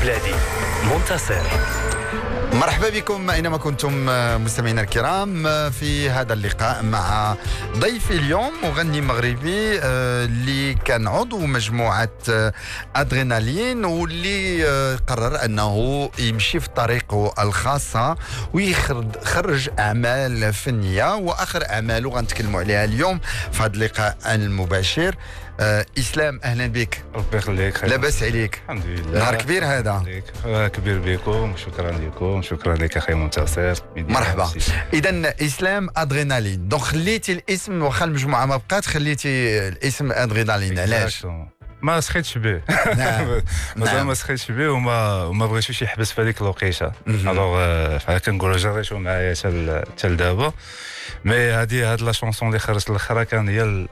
بلادي منتصر. مرحبا بكم أينما كنتم مستمعينا الكرام في هذا اللقاء مع ضيفي اليوم مغني مغربي اللي كان عضو مجموعة أدرينالين واللي قرر أنه يمشي في طريقه الخاصة ويخرج أعمال فنية، وآخر أعماله غنتكلموا عليها اليوم في هذا اللقاء المباشر. إسلام أهلا بك. ربي يخليك. لاباس عليك؟ الحمد لله. نهار كبير هذا. كبير بكم، شكرا لكم، شكرا لك اخي منتصر. مرحبا. اذا اسلام ادرينالين، دونك خليتي الاسم واخا المجموعه ما بقات، خليتي الاسم ادرينالين، علاش؟ ما سخيتش به. مازال ما سخيتش به وما بغيتوش يحبس في هذيك الوقيته. الوغ كنقولوا جريتو معايا حتى لدابا. مي هاد لا شونسون اللي خرجت الاخرى كان هي